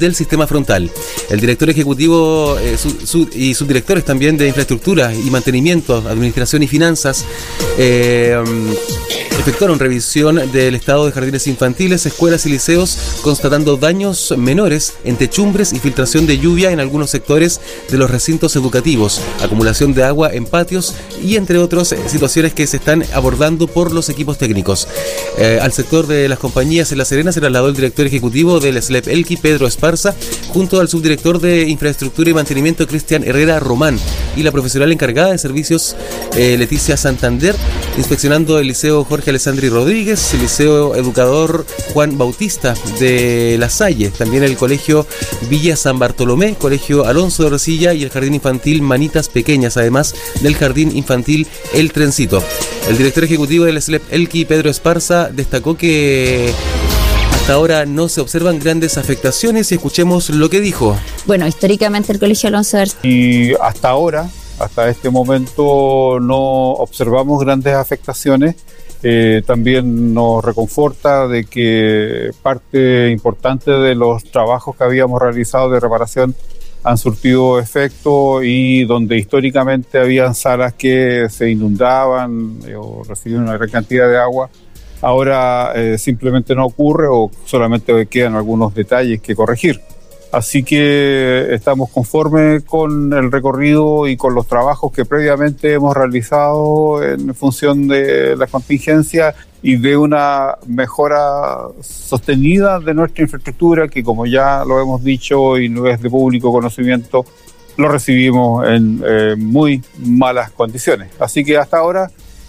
del sistema frontal. El director ejecutivo y subdirectores también de infraestructura y mantenimiento, administración y finanzas efectuaron revisión del estado de jardines infantiles, escuelas y liceos, constatando daños menores en techumbres y filtración de lluvia en algunos sectores de los recintos educativos, acumulación de agua en patios y entre otras situaciones que se están abordando por los equipos técnicos. Al sector de las compañías en La Serena se trasladó el director ejecutivo del SLEP Elqui, Pedro Esparza, junto al subdirector de infraestructura y mantenimiento, Cristian Herrera Román, y la profesional encargada de servicios, Leticia Santander, inspeccionando el liceo Jorge Alessandri Rodríguez, el liceo educador Juan Bautista de La Salle, también el colegio Villa San Bartolomé, colegio Alonso de Orcilla y el jardín infantil Manitas Pequeñas, además del jardín infantil El Trencito. El director ejecutivo del SLEP Elqui, Pedro Esparza, destacó que hasta ahora no se observan grandes afectaciones y escuchemos lo que dijo. Bueno, históricamente el colegio Alonso de Orcilla. Y hasta este momento no observamos grandes afectaciones. También nos reconforta de que parte importante de los trabajos que habíamos realizado de reparación han surtido efecto, y donde históricamente habían salas que se inundaban o recibían una gran cantidad de agua, ahora simplemente no ocurre, o solamente quedan algunos detalles que corregir. Así que estamos conformes con el recorrido y con los trabajos que previamente hemos realizado en función de la contingencia y de una mejora sostenida de nuestra infraestructura, que, como ya lo hemos dicho y no es de público conocimiento, lo recibimos en muy malas condiciones. Así que hasta ahora,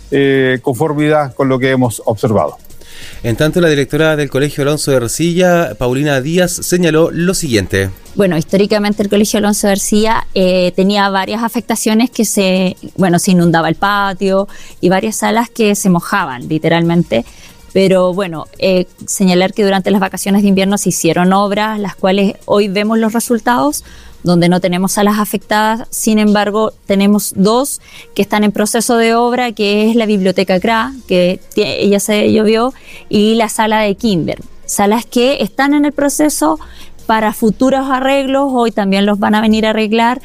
conformidad con lo que hemos observado. En tanto, la directora del Colegio Alonso de Ercilla, Paulina Díaz, señaló lo siguiente. Bueno, históricamente el Colegio Alonso de Ercilla tenía varias afectaciones que se inundaba el patio y varias salas que se mojaban literalmente. Pero bueno, señalar que durante las vacaciones de invierno se hicieron obras, las cuales hoy vemos los resultados, donde no tenemos salas afectadas. Sin embargo, tenemos 2 que están en proceso de obra, que es la biblioteca CRA, que ella se llovió, y la sala de kinder. Salas que están en el proceso para futuros arreglos, hoy también los van a venir a arreglar,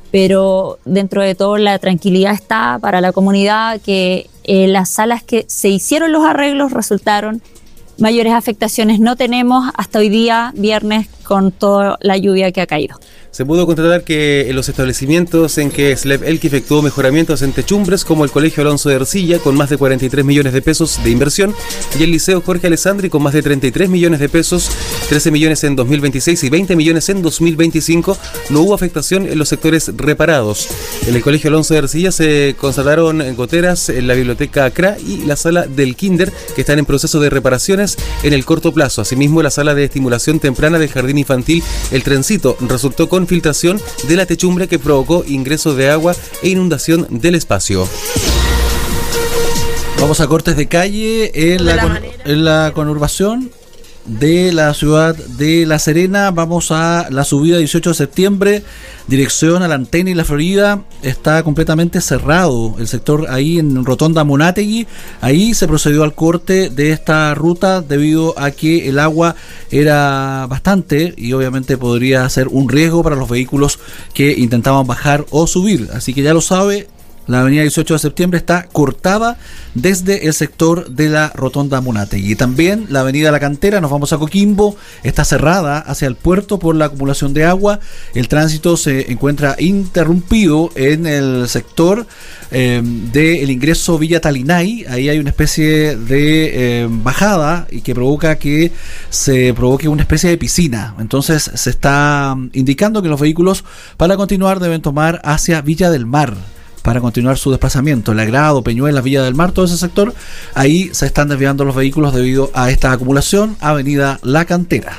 pero dentro de todo la tranquilidad está para la comunidad que las salas que se hicieron los arreglos resultaron. Mayores afectaciones no tenemos hasta hoy día, viernes, con toda la lluvia que ha caído. Se pudo constatar que en los establecimientos en que SLEP Elqui efectuó mejoramientos en techumbres, como el Colegio Alonso de Ercilla, con más de 43 millones de pesos de inversión, y el Liceo Jorge Alessandri, con más de 33 millones de pesos, 13 millones en 2026 y 20 millones en 2025, no hubo afectación en los sectores reparados. En el Colegio Alonso de Ercilla se constataron goteras en la biblioteca CRA y la sala del kinder, que están en proceso de reparaciones en el corto plazo. Asimismo, la sala de estimulación temprana del jardín infantil El Trencito resultó con filtración de la techumbre que provocó ingreso de agua e inundación del espacio. Vamos a cortes de calle en la conurbación de la ciudad de La Serena. Vamos a la subida 18 de septiembre, dirección a la Antena y La Florida. Está completamente cerrado el sector ahí en Rotonda Munátegui. Ahí se procedió al corte de esta ruta debido a que el agua era bastante y obviamente podría ser un riesgo para los vehículos que intentaban bajar o subir. Así que ya lo sabe, la avenida 18 de septiembre está cortada desde el sector de la Rotonda Munátegui. También la avenida La Cantera, nos vamos a Coquimbo, está cerrada hacia el puerto por la acumulación de agua. El tránsito se encuentra interrumpido en el sector del ingreso Villa Talinay. Ahí hay una especie de bajada y que provoca que se provoque una especie de piscina. Entonces se está indicando que los vehículos, para continuar, deben tomar hacia Villa del Mar para continuar su desplazamiento. El Agrado, Peñuelas, Villa del Mar, todo ese sector, ahí se están desviando los vehículos debido a esta acumulación. Avenida La Cantera.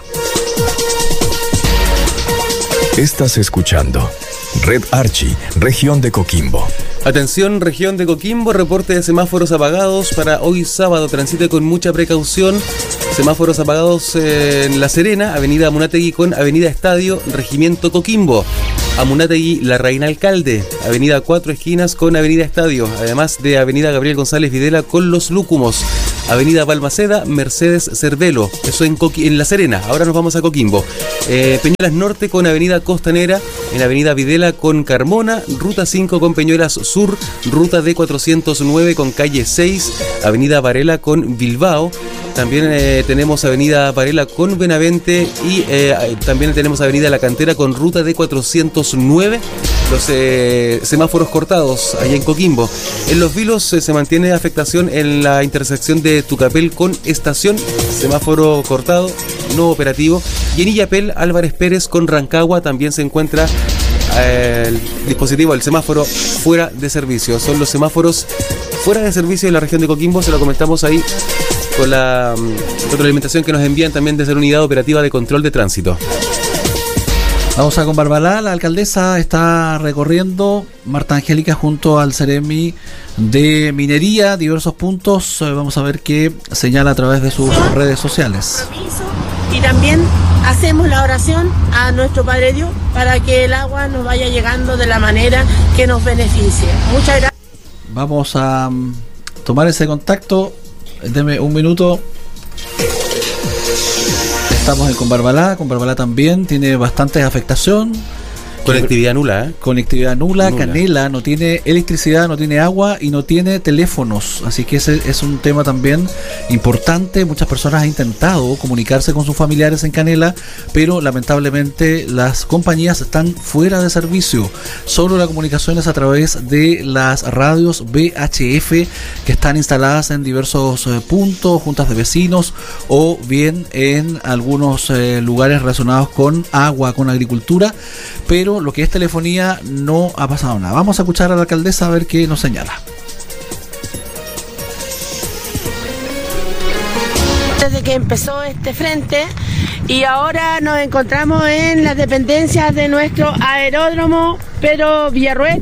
Estás escuchando Red Archi, región de Coquimbo. Atención, región de Coquimbo, reporte de semáforos apagados para hoy sábado. Transite con mucha precaución. Semáforos apagados en La Serena, avenida Munátegui con avenida Estadio, regimiento Coquimbo. A Munátegui, La Reina Alcalde, avenida Cuatro Esquinas con avenida Estadio, además de avenida Gabriel González Videla con Los Lúcumos. Avenida Balmaceda, Mercedes Cervelo, eso en La Serena. Ahora nos vamos a Coquimbo. Peñuelas Norte con Avenida Costanera, en Avenida Videla con Carmona, Ruta 5 con Peñuelas Sur, Ruta D409 con Calle 6, Avenida Varela con Bilbao. También tenemos Avenida Varela con Benavente y también tenemos Avenida La Cantera con Ruta D409. Los semáforos cortados allá en Coquimbo. En Los Vilos se mantiene afectación en la intersección de Tucapel con Estación, semáforo cortado, no operativo. Y en Illapel, Álvarez Pérez con Rancagua también se encuentra el dispositivo, el semáforo fuera de servicio. Son los semáforos fuera de servicio en la región de Coquimbo, se lo comentamos ahí con la retroalimentación que nos envían también desde la Unidad Operativa de Control de Tránsito. Vamos a con Barbalá. La alcaldesa está recorriendo, Marta Angélica, junto al Ceremi de Minería, diversos puntos. Vamos a ver qué señala a través de sus redes sociales. Y también hacemos la oración a nuestro Padre Dios para que el agua nos vaya llegando de la manera que nos beneficie. Muchas gracias. Vamos a tomar ese contacto. Deme un minuto. Estamos en Conbarbalá también tiene bastante afectación. Conectividad nula, Conectividad nula. Canela no tiene electricidad, no tiene agua y no tiene teléfonos. Así que ese es un tema también importante. Muchas personas han intentado comunicarse con sus familiares en Canela, pero lamentablemente las compañías están fuera de servicio. Solo la comunicación es a través de las radios VHF que están instaladas en diversos puntos, juntas de vecinos o bien en algunos lugares relacionados con agua, con agricultura, pero lo que es telefonía no ha pasado nada. Vamos a escuchar a la alcaldesa a ver qué nos señala. Desde que empezó este frente y ahora nos encontramos en las dependencias de nuestro aeródromo Pedro Villarruel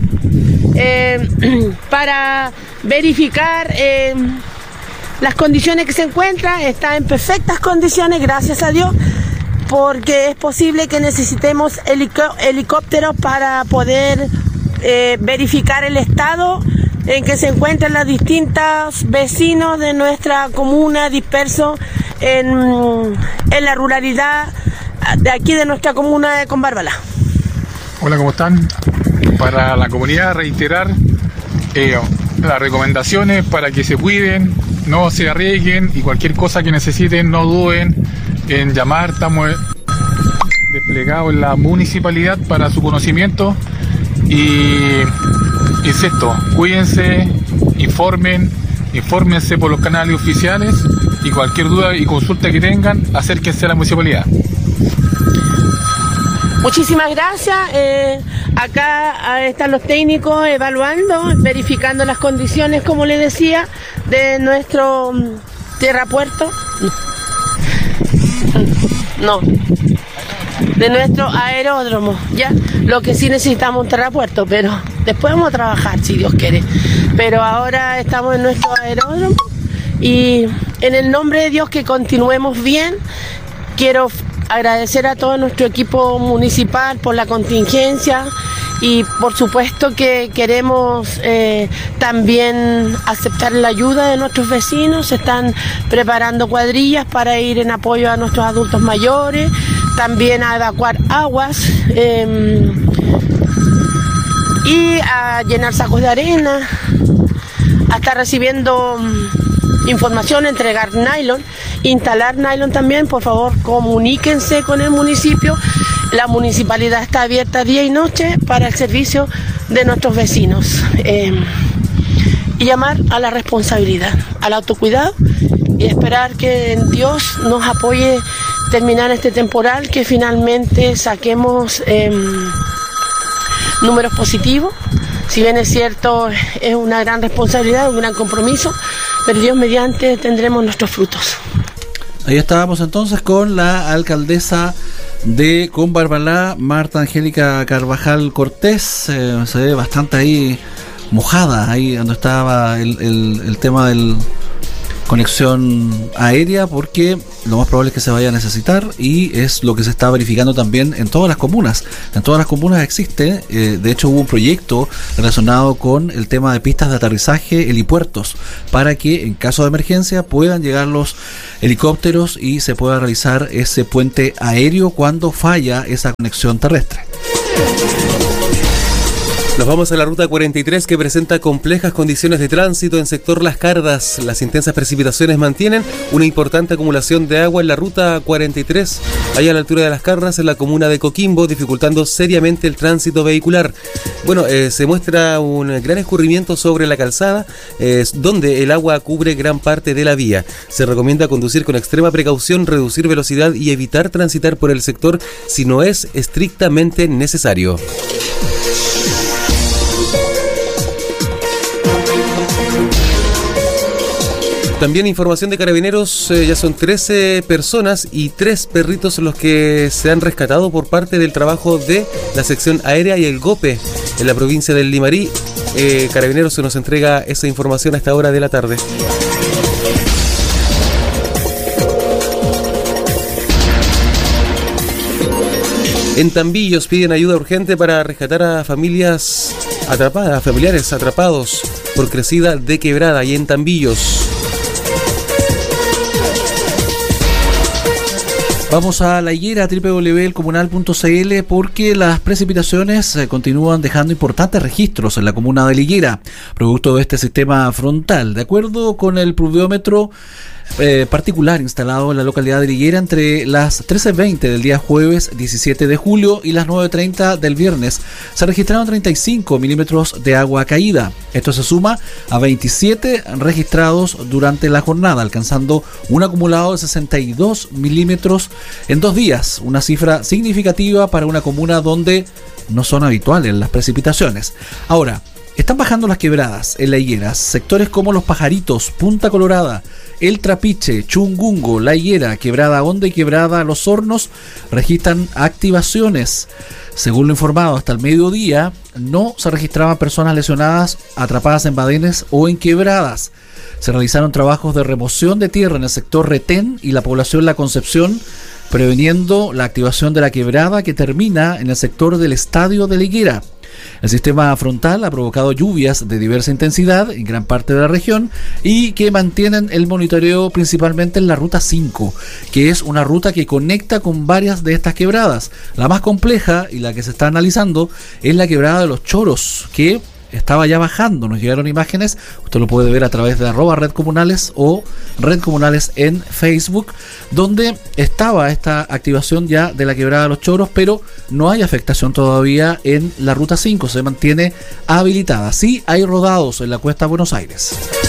para verificar las condiciones que se encuentra. Está en perfectas condiciones, gracias a Dios, porque es posible que necesitemos helicópteros para poder verificar el estado en que se encuentran los distintos vecinos de nuestra comuna dispersos en la ruralidad de aquí de nuestra comuna de Conbarbalá. Hola, ¿cómo están? Para la comunidad reiterar las recomendaciones para que se cuiden, no se arriesguen y cualquier cosa que necesiten no duden en llamar. Estamos desplegados en la municipalidad para su conocimiento y insisto, cuídense, infórmense por los canales oficiales y cualquier duda y consulta que tengan, acérquense a la municipalidad. Muchísimas gracias. Acá están los técnicos evaluando, verificando las condiciones, como les decía, de nuestro tierrapuerto. No, de nuestro aeródromo, ya. Lo que sí necesitamos un terrapuerto, pero después vamos a trabajar si Dios quiere. Pero ahora estamos en nuestro aeródromo y en el nombre de Dios que continuemos bien. Quiero agradecer a todo nuestro equipo municipal por la contingencia y por supuesto que queremos también aceptar la ayuda de nuestros vecinos. Se están preparando cuadrillas para ir en apoyo a nuestros adultos mayores, también a evacuar aguas y a llenar sacos de arena, a estar recibiendo información, entregar nylon, instalar nylon también. Por favor, comuníquense con el municipio. La municipalidad está abierta día y noche para el servicio de nuestros vecinos. Y llamar a la responsabilidad, al autocuidado y esperar que Dios nos apoye terminar este temporal, que finalmente saquemos números positivos. Si bien es cierto, es una gran responsabilidad, un gran compromiso, pero Dios mediante tendremos nuestros frutos. Ahí estábamos entonces con la alcaldesa de Conbarbalá, Marta Angélica Carvajal Cortés. Se ve bastante ahí mojada, ahí donde estaba el tema del conexión aérea, porque lo más probable es que se vaya a necesitar, y es lo que se está verificando también en todas las comunas. En todas las comunas existe, de hecho hubo un proyecto relacionado con el tema de pistas de aterrizaje, helipuertos, para que en caso de emergencia puedan llegar los helicópteros y se pueda realizar ese puente aéreo cuando falla esa conexión terrestre. Nos vamos a la ruta 43, que presenta complejas condiciones de tránsito en sector Las Cardas. Las intensas precipitaciones mantienen una importante acumulación de agua en la ruta 43, allá a la altura de Las Cardas, en la comuna de Coquimbo, dificultando seriamente el tránsito vehicular. Bueno, se muestra un gran escurrimiento sobre la calzada, donde el agua cubre gran parte de la vía. Se recomienda conducir con extrema precaución, reducir velocidad y evitar transitar por el sector si no es estrictamente necesario. También información de Carabineros, ya son 13 personas y 3 perritos los que se han rescatado por parte del trabajo de la sección aérea y el GOPE en la provincia del Limarí. Carabineros se nos entrega esa información a esta hora de la tarde. En Tambillos piden ayuda urgente para rescatar a familias atrapadas, familiares atrapados por crecida de quebrada, y en Tambillos. Vamos a la higuera, www.elcomunal.cl, porque las precipitaciones continúan dejando importantes registros en la comuna de La Higuera, producto de este sistema frontal. De acuerdo con el pluviómetro particular instalado en la localidad de La Higuera, entre las 13:20 del día jueves 17 de julio y las 9:30 del viernes, se registraron 35 milímetros de agua caída. Esto se suma a 27 registrados durante la jornada, alcanzando un acumulado de 62 milímetros en 2 días, una cifra significativa para una comuna donde no son habituales las precipitaciones. Ahora, están bajando las quebradas en La Higuera. Sectores como Los Pajaritos, Punta Colorada, El Trapiche, Chungungo, La Higuera, Quebrada Honda y Quebrada Los Hornos registran activaciones. Según lo informado hasta el mediodía, no se registraban personas lesionadas, atrapadas en badenes o en quebradas. Se realizaron trabajos de remoción de tierra en el sector Retén y la población La Concepción, preveniendo la activación de la quebrada que termina en el sector del Estadio de La Higuera. El sistema frontal ha provocado lluvias de diversa intensidad en gran parte de la región y que mantienen el monitoreo principalmente en la ruta 5, que es una ruta que conecta con varias de estas quebradas. La más compleja y la que se está analizando es la quebrada de Los Choros, que estaba ya bajando. Nos llegaron imágenes, usted lo puede ver a través de @redcomunales o Red Comunales en Facebook, donde estaba esta activación ya de la quebrada de Los Choros, pero no hay afectación todavía en la ruta 5, se mantiene habilitada. Sí hay rodados en la Cuesta Buenos Aires.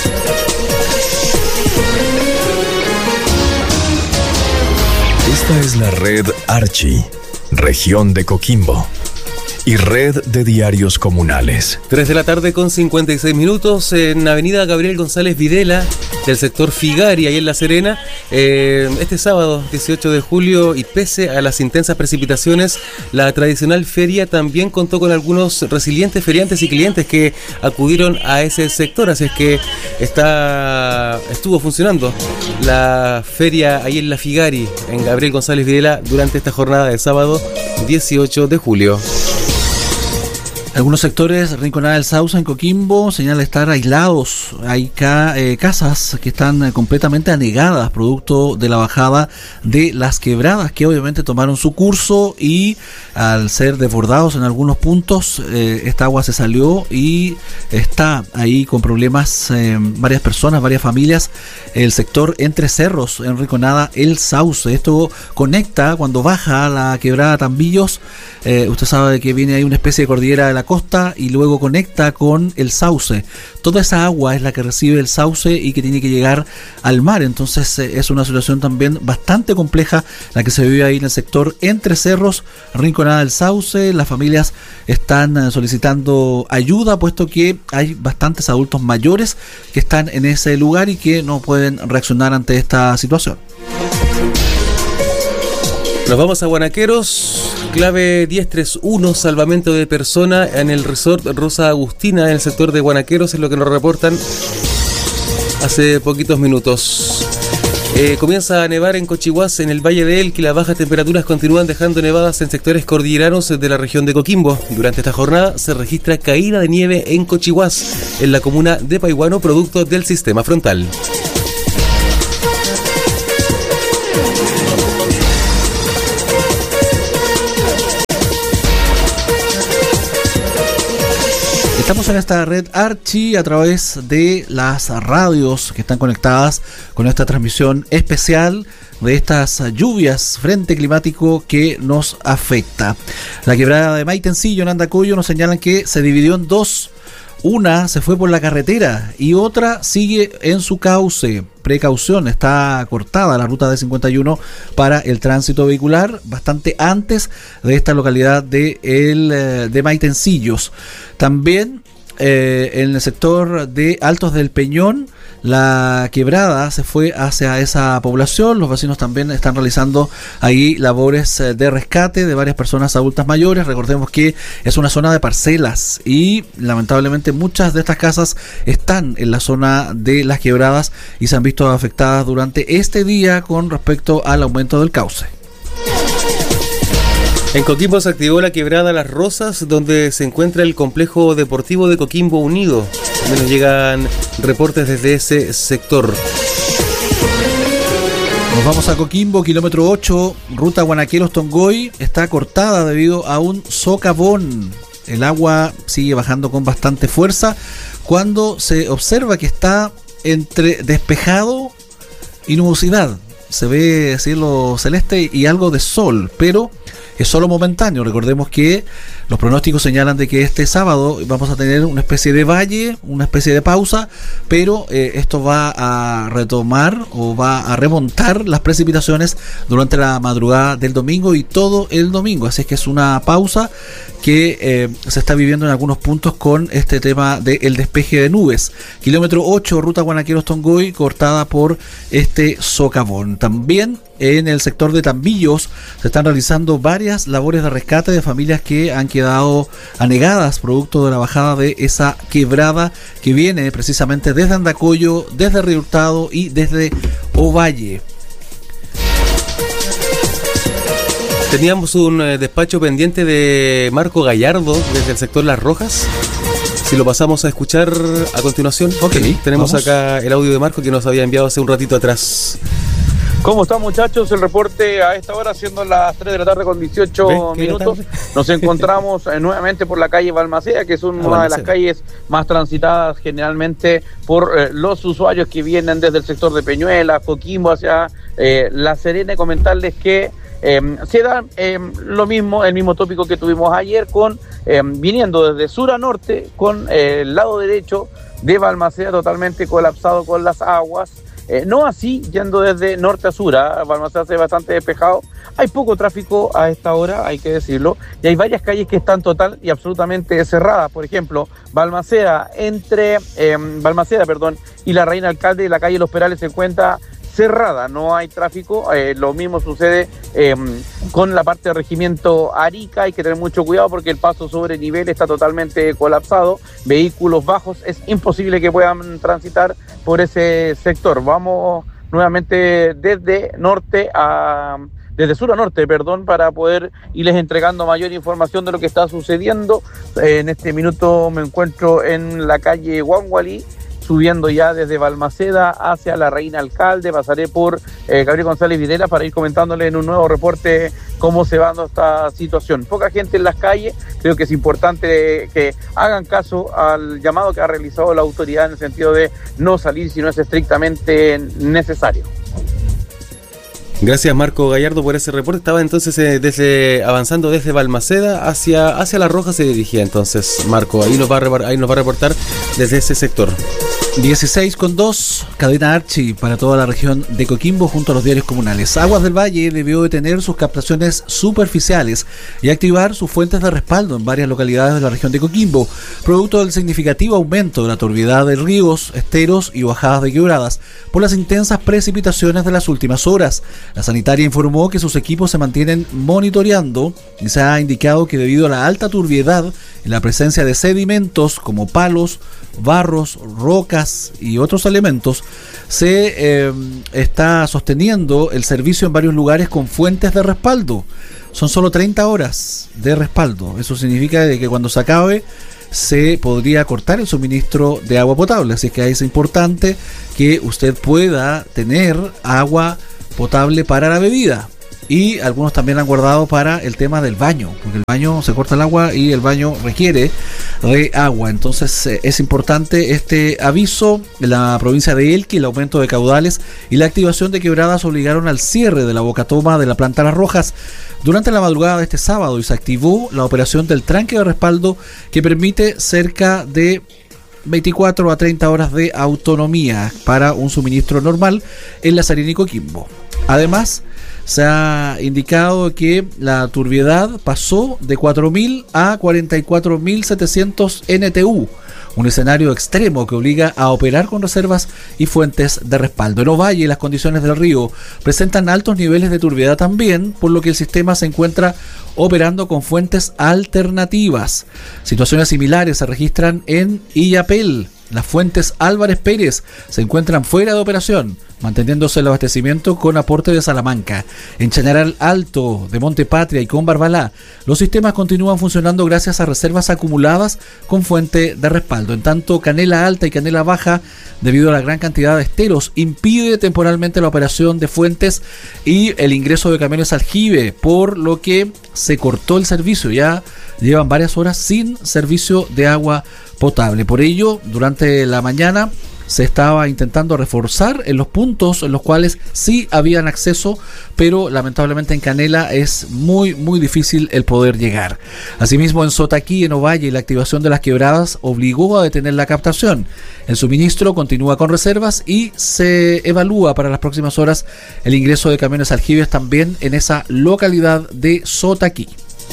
Esta es la red Archi, región de Coquimbo, y red de diarios comunales. 3 de la tarde con 56 minutos en Avenida Gabriel González Videla, del sector Figari, ahí en La Serena. Este sábado 18 de julio, y pese a las intensas precipitaciones, la tradicional feria también contó con algunos resilientes feriantes y clientes que acudieron a ese sector, así es que estuvo funcionando la feria ahí en La Figari, en Gabriel González Videla, durante esta jornada de sábado 18 de julio. Algunos sectores, Rinconada del Sauce en Coquimbo, señala estar aislados. Hay casas que están completamente anegadas, producto de la bajada de las quebradas, que obviamente tomaron su curso, y al ser desbordados en algunos puntos, esta agua se salió y está ahí con problemas varias personas, varias familias. El sector Entre Cerros, en Rinconada el Sauce, esto conecta cuando baja la quebrada Tambillos. Usted sabe que viene ahí una especie de cordillera de la costa y luego conecta con el Sauce. Toda esa agua es la que recibe el Sauce y que tiene que llegar al mar. Entonces es una situación también bastante compleja la que se vive ahí en el sector Entre Cerros, Rinconada del Sauce. Las familias están solicitando ayuda, puesto que hay bastantes adultos mayores que están en ese lugar y que no pueden reaccionar ante esta situación. Nos vamos a Guanaqueros, clave 1031, salvamento de persona en el resort Rosa Agustina, en el sector de Guanaqueros, es lo que nos reportan hace poquitos minutos. Comienza a nevar en Cochihuás, en el Valle de Elqui. Las bajas temperaturas continúan dejando nevadas en sectores cordilleranos de la región de Coquimbo. Durante esta jornada se registra caída de nieve en Cochihuás, en la comuna de Paihuano, producto del sistema frontal. Estamos en esta red Archi a través de las radios que están conectadas con esta transmisión especial de estas lluvias, frente climático que nos afecta. La quebrada de Maitencillo en Andacollo nos señalan que se dividió en dos. Una se fue por la carretera y otra sigue en su cauce. Precaución, está cortada la ruta de 51 para el tránsito vehicular bastante antes de esta localidad de Maitencillos. También en el sector de Altos del Peñón, la quebrada se fue hacia esa población. Los vecinos también están realizando ahí labores de rescate de varias personas adultas mayores. Recordemos que es una zona de parcelas y lamentablemente muchas de estas casas están en la zona de las quebradas y se han visto afectadas durante este día con respecto al aumento del cauce. En Coquimbo se activó la quebrada Las Rosas, donde se encuentra el complejo deportivo de Coquimbo Unido. Nos llegan reportes desde ese sector. Nos vamos a Coquimbo, kilómetro 8, ruta Guanaqueros-Tongoy, está cortada debido a un socavón. El agua sigue bajando con bastante fuerza cuando se observa que está entre despejado y nubosidad. Se ve cielo celeste y algo de sol, pero es solo momentáneo. Recordemos que los pronósticos señalan de que este sábado vamos a tener una especie de valle, una especie de pausa, pero esto va a retomar o va a remontar las precipitaciones durante la madrugada del domingo y todo el domingo. Así es que es una pausa que se está viviendo en algunos puntos con este tema del despeje de nubes. Kilómetro 8, ruta Guanaqueros-Tongoy, cortada por este socavón. También en el sector de Tambillos se están realizando varias labores de rescate de familias que han quedado anegadas producto de la bajada de esa quebrada que viene precisamente desde Andacollo, desde Río Hurtado y desde Ovalle. Teníamos un despacho pendiente de Marco Gallardo desde el sector Las Rojas. Si lo pasamos a escuchar a continuación. Ok, tenemos vamos. acá el audio de Marco que nos había enviado hace un ratito atrás. ¿Cómo están, muchachos? El reporte a esta hora, siendo las 3 de la tarde con 18 minutos. Nos encontramos nuevamente por la calle Balmaceda, que es una de las calles más transitadas generalmente por los usuarios que vienen desde el sector de Peñuela, Coquimbo hacia La Serena, y comentarles que se da lo mismo, el mismo tópico que tuvimos ayer, con viniendo desde sur a norte, con el lado derecho de Balmaceda totalmente colapsado con las aguas. No así yendo desde norte a sur. Balmaceda se ve bastante despejado. Hay poco tráfico a esta hora, hay que decirlo, y hay varias calles que están total y absolutamente cerradas. Por ejemplo, Balmaceda y la Reina Alcalde, la calle Los Perales se encuentra cerrada, no hay tráfico. Lo mismo sucede con la parte de Regimiento Arica. Hay que tener mucho cuidado porque el paso sobre nivel está totalmente colapsado. Vehículos bajos es imposible que puedan transitar por ese sector. Vamos nuevamente desde sur a norte, para poder irles entregando mayor información de lo que está sucediendo. En este minuto me encuentro en la calle Huangualí, subiendo ya desde Balmaceda hacia la Reina Alcalde. Pasaré por Gabriel González Videla para ir comentándole en un nuevo reporte cómo se va dando esta situación. Poca gente en las calles. Creo que es importante que hagan caso al llamado que ha realizado la autoridad en el sentido de no salir si no es estrictamente necesario. Gracias, Marco Gallardo, por ese reporte. Estaba entonces avanzando desde Balmaceda hacia Las Rojas, se dirigía entonces Marco. Ahí nos va a reportar desde ese sector. 16:2, cadena Archi para toda la región de Coquimbo junto a los diarios comunales. Aguas del Valle debió detener sus captaciones superficiales y activar sus fuentes de respaldo en varias localidades de la región de Coquimbo, producto del significativo aumento de la turbiedad de ríos, esteros y bajadas de quebradas por las intensas precipitaciones de las últimas horas. La sanitaria informó que sus equipos se mantienen monitoreando y se ha indicado que debido a la alta turbiedad la presencia de sedimentos como palos, barros, rocas y otros elementos, se está sosteniendo el servicio en varios lugares con fuentes de respaldo. Son solo 30 horas de respaldo. Eso significa de que cuando se acabe se podría cortar el suministro de agua potable. Así que es importante que usted pueda tener agua potable para la bebida. Y algunos también han guardado para el tema del baño, porque el baño se corta el agua y el baño requiere de agua. Entonces es importante este aviso. En la provincia de Elqui, el aumento de caudales y la activación de quebradas obligaron al cierre de la bocatoma de la planta Las Rojas durante la madrugada de este sábado, y se activó la operación del tranque de respaldo que permite cerca de 24 a 30 horas de autonomía para un suministro normal en La Serena y Coquimbo. Además, se ha indicado que la turbiedad pasó de 4.000 a 44.700 NTU, un escenario extremo que obliga a operar con reservas y fuentes de respaldo. En Ovalle, las condiciones del río presentan altos niveles de turbiedad también, por lo que el sistema se encuentra operando con fuentes alternativas. Situaciones similares se registran en Illapel. Las fuentes Álvarez Pérez se encuentran fuera de operación, manteniéndose el abastecimiento con aporte de Salamanca. En Chañaral Alto, de Monte Patria y con Barbalá, los sistemas continúan funcionando gracias a reservas acumuladas con fuente de respaldo. En tanto, Canela Alta y Canela Baja, debido a la gran cantidad de esteros, impide temporalmente la operación de fuentes y el ingreso de camiones aljibe, por lo que se cortó el servicio. Ya llevan varias horas sin servicio de agua potable. Por ello, durante la mañana se estaba intentando reforzar en los puntos en los cuales sí habían acceso, pero lamentablemente en Canela es muy difícil el poder llegar. Asimismo, en Sotaquí, en Ovalle, la activación de las quebradas obligó a detener la captación. El suministro continúa con reservas y se evalúa para las próximas horas el ingreso de camiones aljibes también en esa localidad de Sotaquí.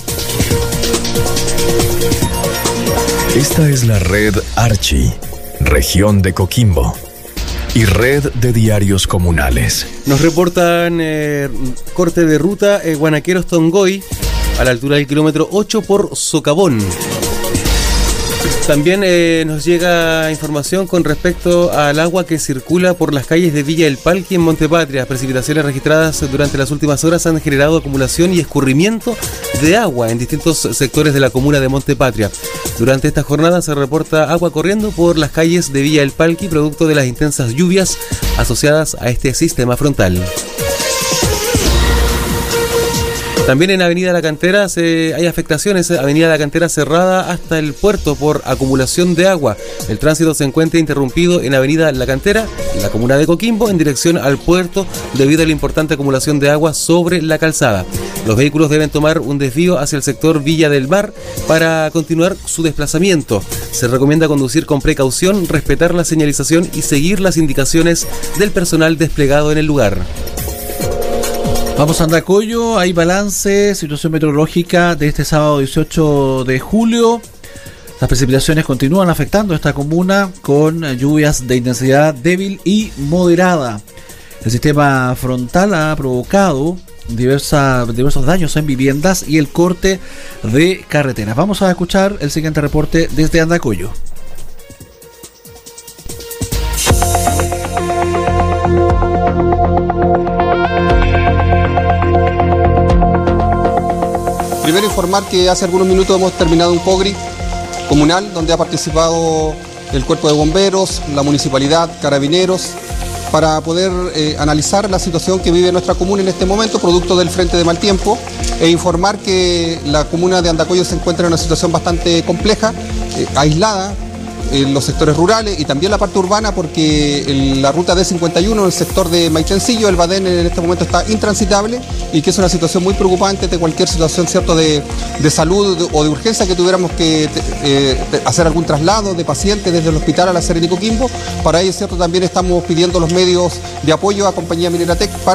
Esta es la red Archi, región de Coquimbo, y red de diarios comunales. Nos reportan corte de ruta Guanaqueros Tongoy, a la altura del kilómetro 8 por Socavón. También nos llega información con respecto al agua que circula por las calles de Villa El Palqui en Montepatria. Precipitaciones registradas durante las últimas horas han generado acumulación y escurrimiento de agua en distintos sectores de la comuna de Montepatria. Durante esta jornada se reporta agua corriendo por las calles de Villa El Palqui, producto de las intensas lluvias asociadas a este sistema frontal. También en Avenida La Cantera hay afectaciones. Avenida La Cantera cerrada hasta el puerto por acumulación de agua. El tránsito se encuentra interrumpido en Avenida La Cantera, en la comuna de Coquimbo, en dirección al puerto, debido a la importante acumulación de agua sobre la calzada. Los vehículos deben tomar un desvío hacia el sector Villa del Mar para continuar su desplazamiento. Se recomienda conducir con precaución, respetar la señalización y seguir las indicaciones del personal desplegado en el lugar. Vamos a Andacollo, hay balance, situación meteorológica de este sábado 18 de julio. Las precipitaciones continúan afectando a esta comuna con lluvias de intensidad débil y moderada. El sistema frontal ha provocado diversos daños en viviendas y el corte de carreteras. Vamos a escuchar el siguiente reporte desde Andacollo. Primero informar que hace algunos minutos hemos terminado un COGRI comunal donde ha participado el Cuerpo de Bomberos, la Municipalidad, Carabineros, para poder analizar la situación que vive nuestra comuna en este momento, producto del frente de mal tiempo, e informar que la comuna de Andacollo se encuentra en una situación bastante compleja, aislada, en los sectores rurales y también la parte urbana, porque la ruta D51 en el sector de Maitencillo, el Badén, en este momento está intransitable y que es una situación muy preocupante de cualquier situación, ¿cierto?, de salud o de urgencia que tuviéramos que hacer algún traslado de pacientes desde el hospital a La Serena y Coquimbo. Para ello, ¿cierto?, también estamos pidiendo los medios de apoyo a Compañía Minera Tec para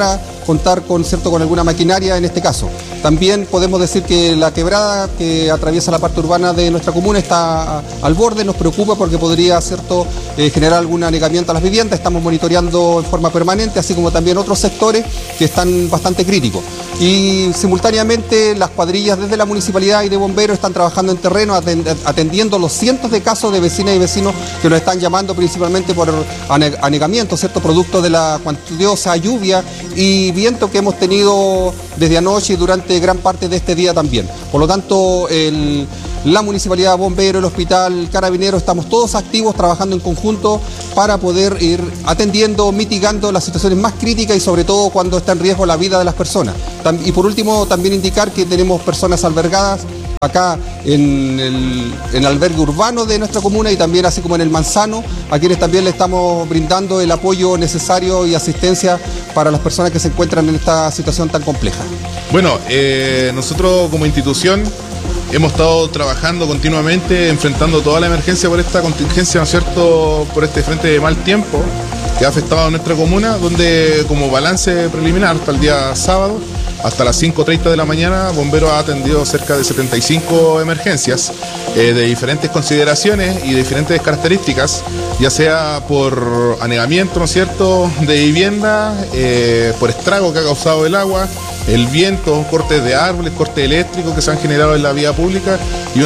contar con alguna maquinaria en este caso. También podemos decir que la quebrada que atraviesa la parte urbana de nuestra comuna está al borde, nos preocupa porque podría generar algún anegamiento a las viviendas. Estamos monitoreando en forma permanente, así como también otros sectores que están bastante críticos. Y simultáneamente las cuadrillas desde la municipalidad y de bomberos están trabajando en terreno, atendiendo los cientos de casos de vecinas y vecinos que nos están llamando principalmente por anegamiento, ¿cierto? Producto de la cuantiosa lluvia y viento que hemos tenido desde anoche y durante gran parte de este día también. Por lo tanto, la municipalidad, bomberos, el hospital, carabineros, estamos todos activos trabajando en conjunto para poder ir atendiendo, mitigando las situaciones más críticas y sobre todo cuando está en riesgo la vida de las personas. Y por último, también indicar que tenemos personas albergadas acá en el albergue urbano de nuestra comuna y también así como en el Manzano, a quienes también le estamos brindando el apoyo necesario y asistencia para las personas que se encuentran en esta situación tan compleja. Bueno, nosotros como institución hemos estado trabajando continuamente, enfrentando toda la emergencia por esta contingencia, ¿no es cierto?, por este frente de mal tiempo que ha afectado a nuestra comuna, donde como balance preliminar hasta el día sábado, hasta las 5:30 de la mañana, Bomberos ha atendido cerca de 75 emergencias de diferentes consideraciones y de diferentes características, ya sea por anegamiento, ¿no es cierto?, de vivienda, por estrago que ha causado el agua, el viento, cortes de árboles, cortes eléctricos que se han generado en la vía pública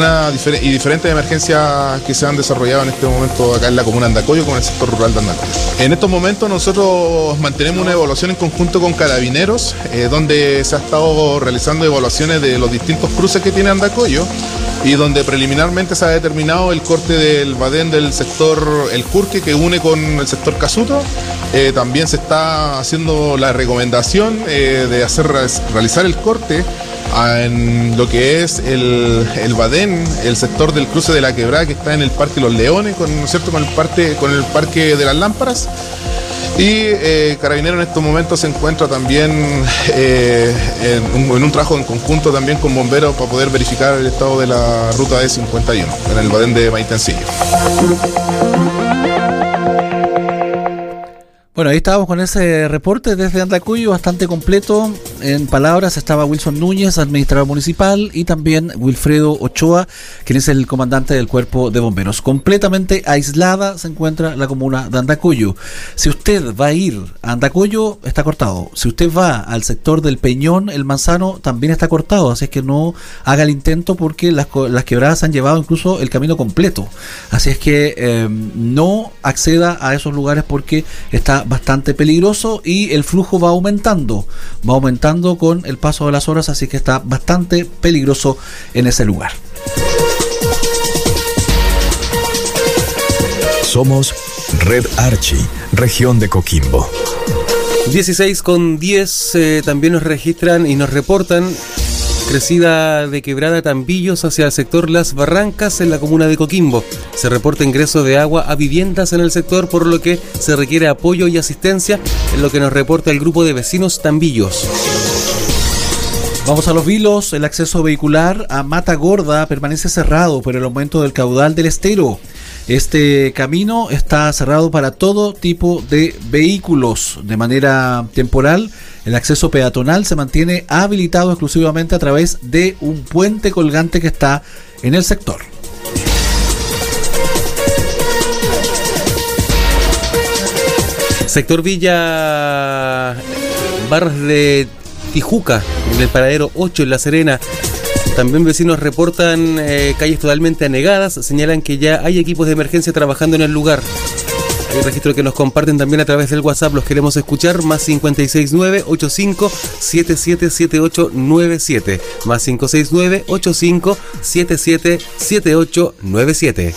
y diferentes emergencias que se han desarrollado en este momento acá en la comuna de Andacollo con el sector rural de Andacollo. En estos momentos nosotros mantenemos una evaluación en conjunto con Carabineros, donde se ha estado realizando evaluaciones de los distintos cruces que tiene Andacollo y donde preliminarmente se ha determinado el corte del badén del sector El Curque que une con el sector Casuto. También se está haciendo la recomendación de realizar el corte en lo que es el badén, el sector del cruce de la Quebrada que está en el Parque Los Leones, ¿no es cierto?, con el Parque de las Lámparas. Y Carabineros en estos momentos se encuentra también en un trabajo en conjunto también con bomberos para poder verificar el estado de la ruta E51 en el badén de Maitencillo. Bueno, ahí estábamos con ese reporte desde Andacollo, bastante completo. En palabras estaba Wilson Núñez, administrador municipal, y también Wilfredo Ochoa, quien es el comandante del cuerpo de bomberos. Completamente aislada se encuentra la comuna de Andacollo. Si usted va a ir a Andacollo, está cortado. Si usted va al sector del Peñón, el Manzano, también está cortado. Así es que no haga el intento porque las quebradas han llevado incluso el camino completo. Así es que no acceda a esos lugares porque está bastante peligroso y el flujo va aumentando con el paso de las horas, así que está bastante peligroso en ese lugar. Somos Red Archie, región de Coquimbo. 16:10 también nos registran y nos reportan crecida de quebrada Tambillos hacia el sector Las Barrancas en la comuna de Coquimbo. Se reporta ingreso de agua a viviendas en el sector, por lo que se requiere apoyo y asistencia, en lo que nos reporta el grupo de vecinos Tambillos. Vamos a Los Vilos. El acceso vehicular a Mata Gorda permanece cerrado por el aumento del caudal del estero. Este camino está cerrado para todo tipo de vehículos. De manera temporal, el acceso peatonal se mantiene habilitado exclusivamente a través de un puente colgante que está en el sector. Sector Villa Barras de Tijuca, en el paradero 8 en La Serena. También vecinos reportan calles totalmente anegadas, señalan que ya hay equipos de emergencia trabajando en el lugar. Hay registro que nos comparten también a través del WhatsApp, los queremos escuchar, más 569-85-777897, más 569-85-777897.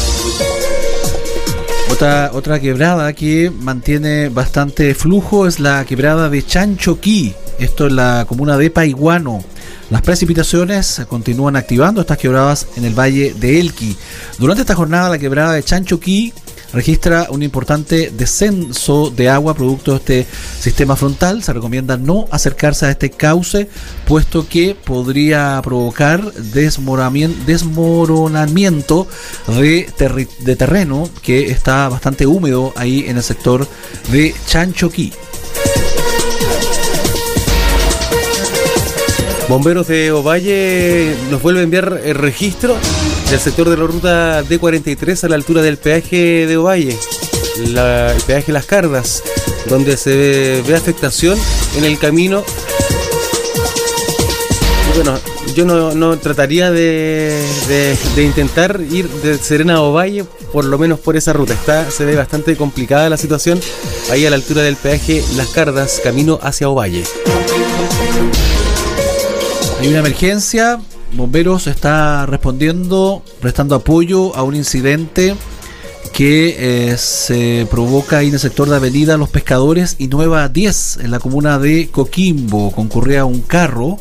Otra quebrada que mantiene bastante flujo es la quebrada de Chanchoquí, esto es la comuna de Paiguano. Las precipitaciones continúan activando estas quebradas en el valle de Elqui. Durante esta jornada, la quebrada de Chanchoquí registra un importante descenso de agua producto de este sistema frontal. Se recomienda no acercarse a este cauce, puesto que podría provocar desmoronamiento de terreno que está bastante húmedo ahí en el sector de Chanchoquí. Bomberos de Ovalle nos vuelve a enviar el registro del sector de la ruta D43 a la altura del peaje de Ovalle, el peaje Las Cardas, donde se ve afectación en el camino. Y bueno, yo no trataría de intentar ir de Serena a Ovalle, por lo menos por esa ruta. Se ve bastante complicada la situación ahí a la altura del peaje Las Cardas, camino hacia Ovalle. Hay una emergencia, Bomberos está respondiendo, prestando apoyo a un incidente que se provoca ahí en el sector de Avenida Los Pescadores y Nueva 10, en la comuna de Coquimbo. Concurría un carro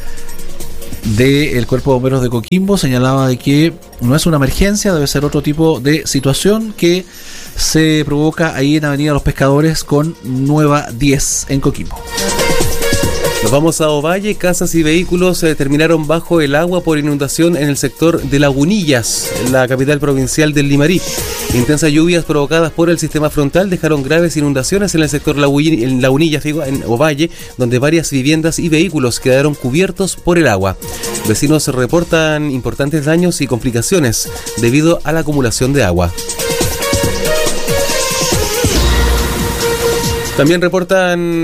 del Cuerpo de Bomberos de Coquimbo, señalaba de que no es una emergencia, debe ser otro tipo de situación que se provoca ahí en Avenida Los Pescadores con Nueva 10 en Coquimbo. Nos vamos a Ovalle. Casas y vehículos terminaron bajo el agua por inundación en el sector de Lagunillas, en la capital provincial del Limarí. Intensas lluvias provocadas por el sistema frontal dejaron graves inundaciones en el sector Lagunillas, en Ovalle, donde varias viviendas y vehículos quedaron cubiertos por el agua. Vecinos reportan importantes daños y complicaciones debido a la acumulación de agua. También reportaron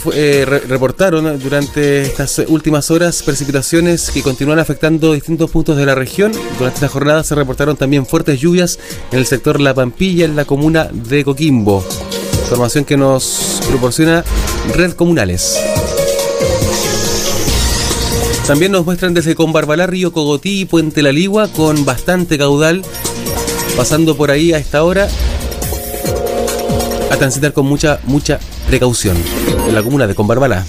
durante estas últimas horas precipitaciones que continúan afectando distintos puntos de la región. Durante esta jornada se reportaron también fuertes lluvias en el sector La Pampilla, en la comuna de Coquimbo. Información que nos proporciona Red Comunales. También nos muestran desde Combarbalá, Río Cogotí y Puente La Ligua con bastante caudal, pasando por ahí a esta hora. A transitar con mucha precaución en la comuna de Combarbalá.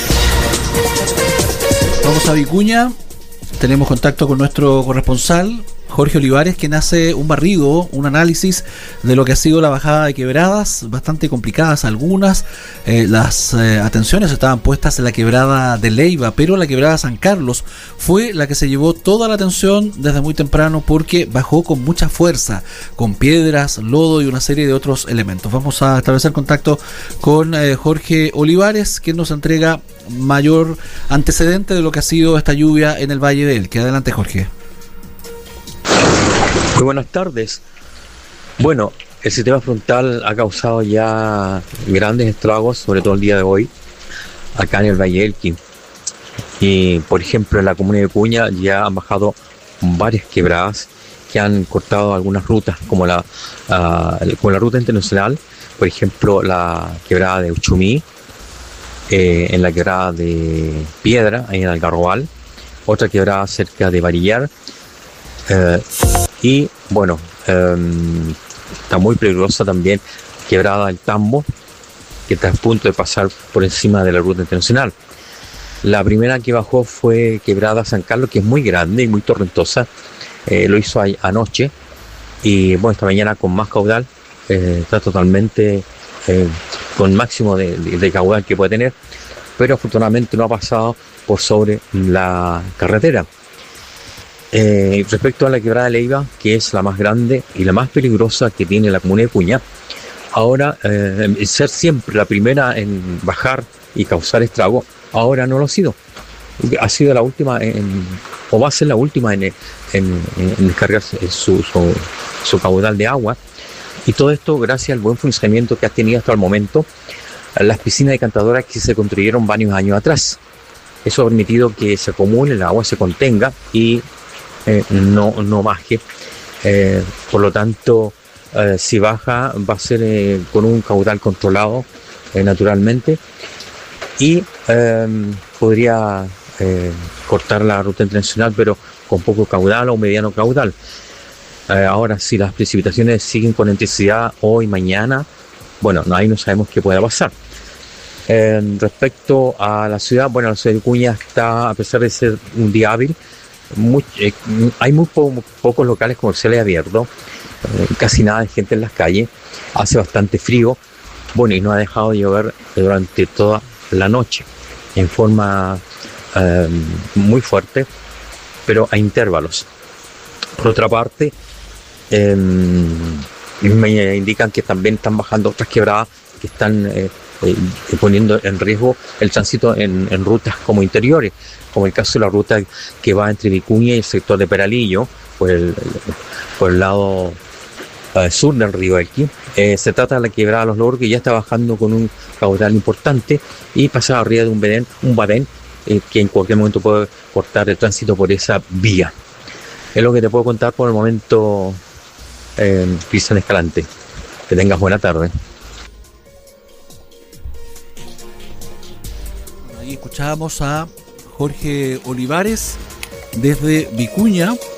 Vamos a Vicuña, tenemos contacto con nuestro corresponsal Jorge Olivares, quien hace un barrido, un análisis de lo que ha sido la bajada de quebradas, bastante complicadas algunas. Las atenciones estaban puestas en la quebrada de Leiva, pero la quebrada San Carlos fue la que se llevó toda la atención desde muy temprano porque bajó con mucha fuerza, con piedras, lodo y una serie de otros elementos. Vamos a establecer contacto con Jorge Olivares, quien nos entrega mayor antecedente de lo que ha sido esta lluvia en el Valle del Elqui. Adelante, Jorge. Muy buenas tardes. Bueno, el sistema frontal ha causado ya grandes estragos, sobre todo el día de hoy, acá en el Valle del Elqui. Y, por ejemplo, en la comuna de Vicuña ya han bajado varias quebradas que han cortado algunas rutas, como la ruta internacional, por ejemplo, la quebrada de Uchumí, en la quebrada de Piedra, ahí en Algarrobal, otra quebrada cerca de Varillar. Y bueno, está muy peligrosa también quebrada del Tambo, que está a punto de pasar por encima de la ruta internacional. La primera que bajó fue quebrada San Carlos, que es muy grande y muy torrentosa. Lo hizo anoche y bueno, esta mañana con más caudal, está totalmente con máximo de caudal que puede tener, pero afortunadamente no ha pasado por sobre la carretera. Respecto a la quebrada de Leiva, que es la más grande y la más peligrosa que tiene la comuna de Vicuña, ahora ser siempre la primera en bajar y causar estrago, ahora no lo ha sido. Ha sido la última o va a ser la última en descargar su caudal de agua, y todo esto gracias al buen funcionamiento que ha tenido hasta el momento las piscinas decantadoras que se construyeron varios años atrás. Eso ha permitido que se acumule el agua, se contenga y no baje. Por lo tanto, si baja va a ser con un caudal controlado naturalmente, y podría cortar la ruta internacional, pero con poco caudal o mediano caudal. Ahora, si las precipitaciones siguen con intensidad hoy, mañana, bueno, ahí no sabemos qué pueda pasar. Respecto a la ciudad, bueno, la ciudad de Vicuña está, a pesar de ser un día hábil, hay muy pocos locales comerciales abiertos, casi nada de gente en las calles, hace bastante frío, bueno, y no ha dejado de llover durante toda la noche, en forma muy fuerte, pero a intervalos. Por otra parte, me indican que también están bajando otras quebradas que están poniendo en riesgo el tránsito en rutas como interiores, como el caso de la ruta que va entre Vicuña y el sector de Peralillo, por el lado sur del río Elqui. Se trata de la quebrada Los Logros, que ya está bajando con un caudal importante, y pasar arriba de un badén que en cualquier momento puede cortar el tránsito por esa vía. Es lo que te puedo contar por el momento, Cristian Escalante. Que tengas buena tarde. Ahí escuchábamos a Jorge Olivares desde Vicuña,